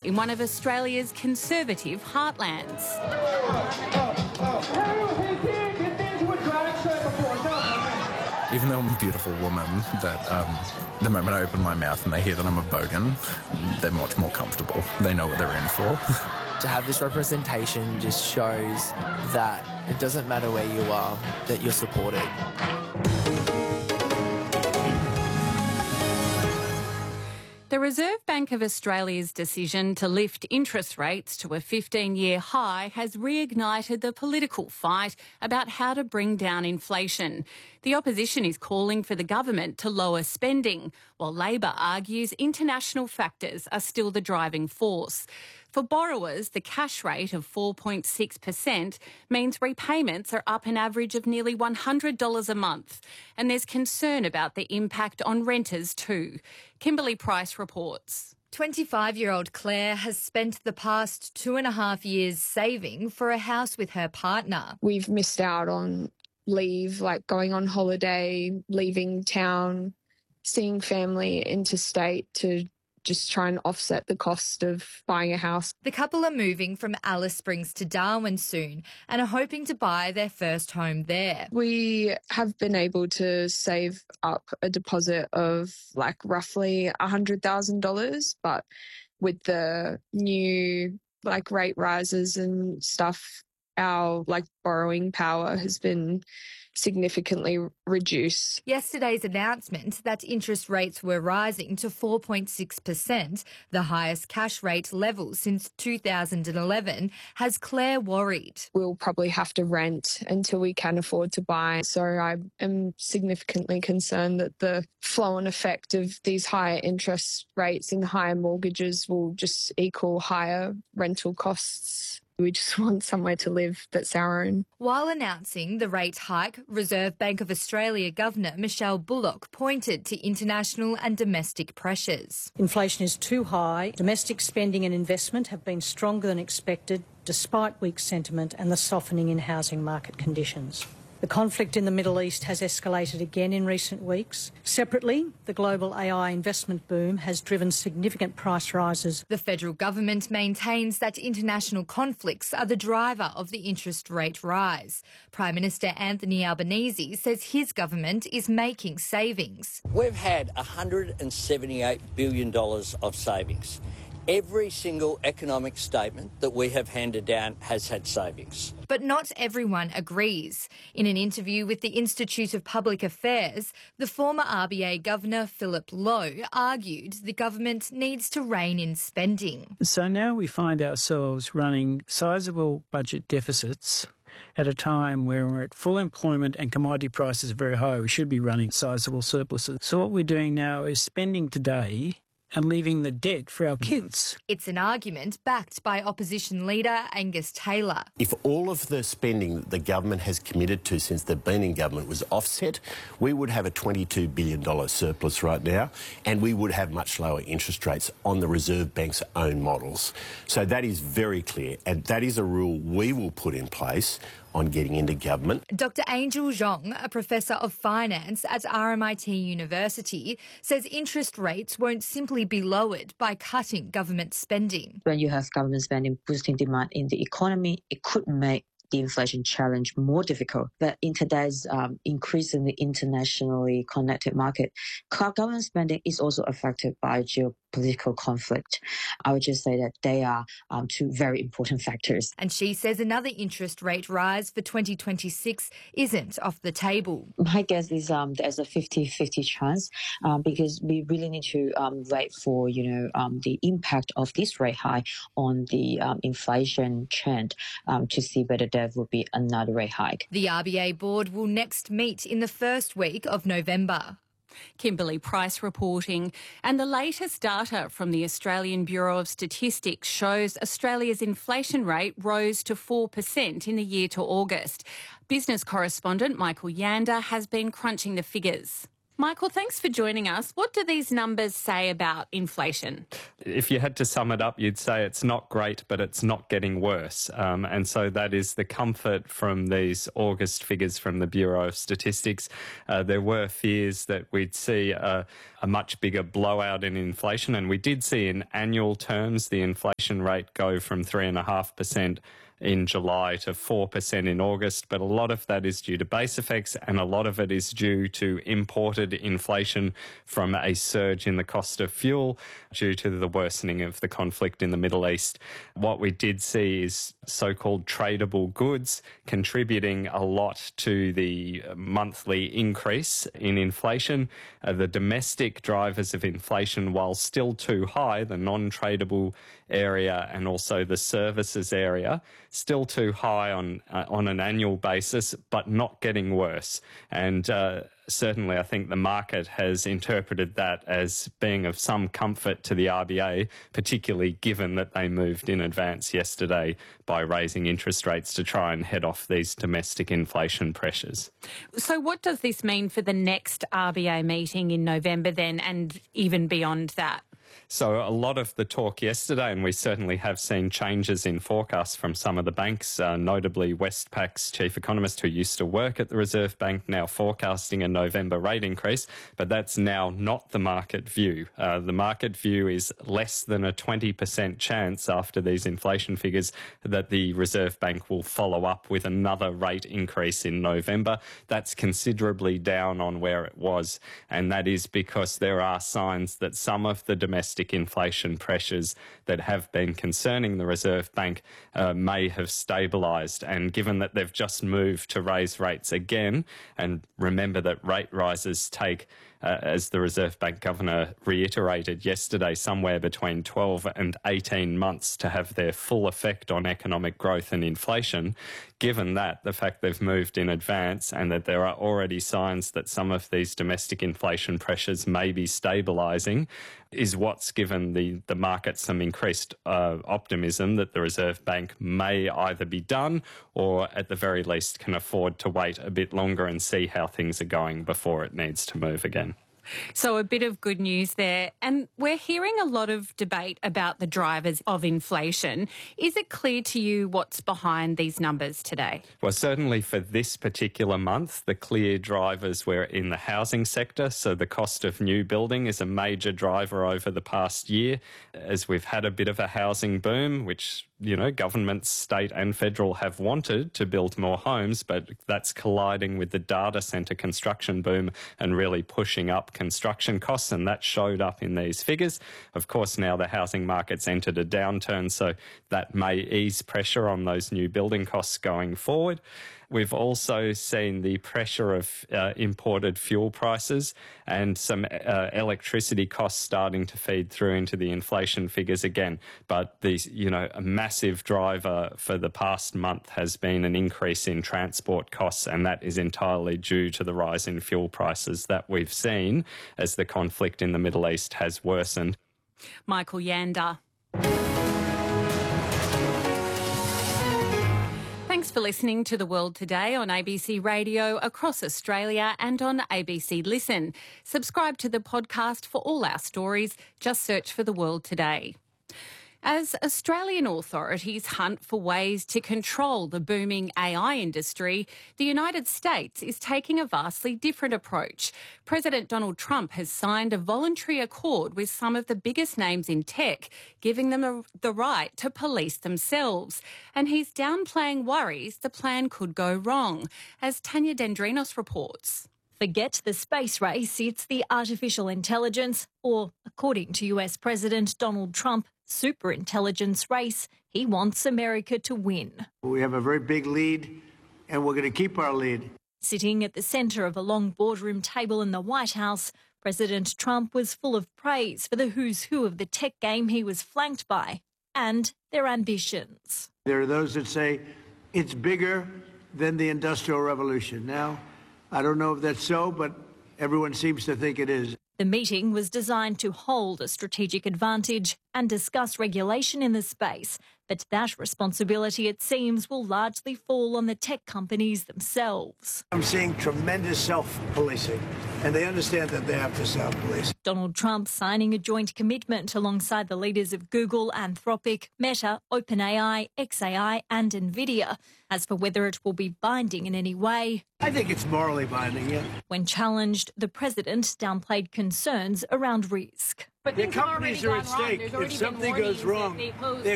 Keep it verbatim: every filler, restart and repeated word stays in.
in one of Australia's conservative heartlands. Even though I'm a beautiful woman, that um, the moment I open my mouth and they hear that I'm a bogan, they're much more comfortable. They know what they're in for. To have this representation just shows that it doesn't matter where you are, that you're supported. The Reserve Bank of Australia's decision to lift interest rates to a fifteen-year high has reignited the political fight about how to bring down inflation. The opposition is calling for the government to lower spending, while Labor argues international factors are still the driving force. For borrowers, the cash rate of four point six percent means repayments are up an average of nearly one hundred dollars a month, and there's concern about the impact on renters too. Kimberly Price reports. twenty-five-year-old Claire has spent the past two and a half years saving for a house with her partner. We've missed out on leave, like going on holiday, leaving town, seeing family interstate to just try and offset the cost of buying a house. The couple are moving from Alice Springs to Darwin soon and are hoping to buy their first home there. We have been able to save up a deposit of like roughly one hundred thousand dollars, but with the new like rate rises and stuff, our like borrowing power has been significantly reduced. Yesterday's announcement that interest rates were rising to four point six percent, the highest cash rate level since two thousand eleven, has Claire worried. We'll probably have to rent until we can afford to buy. So I am significantly concerned that the flow-on effect of these higher interest rates and higher mortgages will just equal higher rental costs. We just want somewhere to live that's our own. While announcing the rate hike, Reserve Bank of Australia Governor Michelle Bullock pointed to international and domestic pressures. Inflation is too high. Domestic spending and investment have been stronger than expected, despite weak sentiment and the softening in housing market conditions. The conflict in the Middle East has escalated again in recent weeks. Separately, the global A I investment boom has driven significant price rises. The federal government maintains that international conflicts are the driver of the interest rate rise. Prime Minister Anthony Albanese says his government is making savings. We've had one hundred seventy-eight billion dollars of savings. Every single economic statement that we have handed down has had savings. But not everyone agrees. In an interview with the Institute of Public Affairs, the former R B A Governor Philip Lowe argued the government needs to rein in spending. So now we find ourselves running sizable budget deficits at a time where we're at full employment and commodity prices are very high. We should be running sizable surpluses. So what we're doing now is spending today and leaving the debt for our kids. It's an argument backed by opposition leader Angus Taylor. If all of the spending that the government has committed to since they've been in government was offset, we would have a twenty-two billion dollars surplus right now, and we would have much lower interest rates on the Reserve Bank's own models. So that is very clear, and that is a rule we will put in place on getting into government. Doctor Angel Zhong, a professor of finance at R M I T University, says interest rates won't simply be lowered by cutting government spending. When you have government spending boosting demand in the economy, it could make the inflation challenge more difficult. But in today's um, increasingly internationally connected market, government spending is also affected by geopolitical conflict. I would just say that they are um, two very important factors. And she says another interest rate rise for twenty twenty-six isn't off the table. My guess is um, there's a fifty-fifty chance um, because we really need to um, wait for, you know, um, the impact of this rate hike on the um, inflation trend um, to see whether there will be another rate hike. The R B A board will next meet in the first week of November. Kimberly Price reporting. And the latest data from the Australian Bureau of Statistics shows Australia's inflation rate rose to four percent in the year to August. Business correspondent Michael Yander has been crunching the figures. Michael, thanks for joining us. What do these numbers say about inflation? If you had to sum it up, you'd say it's not great, but it's not getting worse. Um, and so that is the comfort from these August figures from the Bureau of Statistics. Uh, there were fears that we'd see a, a much bigger blowout in inflation, and we did see in annual terms the inflation rate go from three point five percent in July to four percent in August, but a lot of that is due to base effects and a lot of it is due to imported inflation from a surge in the cost of fuel due to the worsening of the conflict in the Middle East. What we did see is so-called tradable goods contributing a lot to the monthly increase in inflation. Uh, the domestic drivers of inflation, while still too high, the non-tradable area and also the services area, still too high on uh, on an annual basis, but not getting worse. And uh, certainly I think the market has interpreted that as being of some comfort to the R B A, particularly given that they moved in advance yesterday by raising interest rates to try and head off these domestic inflation pressures. So what does this mean for the next R B A meeting in November then, and even beyond that? So a lot of the talk yesterday, and we certainly have seen changes in forecasts from some of the banks, uh, notably Westpac's chief economist who used to work at the Reserve Bank, now forecasting a November rate increase, but that's now not the market view. Uh, the market view is less than a twenty percent chance after these inflation figures that the Reserve Bank will follow up with another rate increase in November. That's considerably down on where it was, and that is because there are signs that some of the domestic inflation pressures that have been concerning the Reserve Bank uh, may have stabilised. And given that they've just moved to raise rates again, and remember that rate rises take, uh, as the Reserve Bank Governor reiterated yesterday, somewhere between twelve and eighteen months to have their full effect on economic growth and inflation. Given that, the fact they've moved in advance and that there are already signs that some of these domestic inflation pressures may be stabilising is what's given the, the market some increased uh, optimism that the Reserve Bank may either be done or at the very least can afford to wait a bit longer and see how things are going before it needs to move again. So a bit of good news there. And we're hearing a lot of debate about the drivers of inflation. Is it clear to you what's behind these numbers today? Well, certainly for this particular month, the clear drivers were in the housing sector. So the cost of new building is a major driver over the past year, as we've had a bit of a housing boom, which, you know, governments, state and federal, have wanted to build more homes, but that's colliding with the data centre construction boom and really pushing up construction costs, and that showed up in these figures. Of course, now the housing market's entered a downturn, so that may ease pressure on those new building costs going forward. We've also seen the pressure of uh, imported fuel prices and some uh, electricity costs starting to feed through into the inflation figures again. But the, you know, a massive driver for the past month has been an increase in transport costs, and that is entirely due to the rise in fuel prices that we've seen as the conflict in the Middle East has worsened. Michael Yander. Thanks for listening to The World Today on A B C Radio across Australia and on A B C Listen. Subscribe to the podcast for all our stories. Just search for The World Today. As Australian authorities hunt for ways to control the booming A I industry, the United States is taking a vastly different approach. President Donald Trump has signed a voluntary accord with some of the biggest names in tech, giving them a, the right to police themselves. And he's downplaying worries the plan could go wrong, as Tanya Dendrinos reports. Forget the space race, it's the artificial intelligence, or, according to U S President Donald Trump, superintelligence race he wants America to win. We have a very big lead, and we're going to keep our lead. Sitting at the centre of a long boardroom table in the White House, President Trump was full of praise for the who's who of the tech game he was flanked by and their ambitions. There are those that say it's bigger than the Industrial Revolution. Now, I don't know if that's so, but everyone seems to think it is. The meeting was designed to hold a strategic advantage and discuss regulation in the space. But that responsibility, it seems, will largely fall on the tech companies themselves. I'm seeing tremendous self-policing, and they understand that they have to self-police. Donald Trump signing a joint commitment alongside the leaders of Google, Anthropic, Meta, OpenAI, X A I and NVIDIA. As for whether it will be binding in any way, I think it's morally binding, yeah. When challenged, the president downplayed concerns around risk. But their companies are at stake. If something goes wrong, their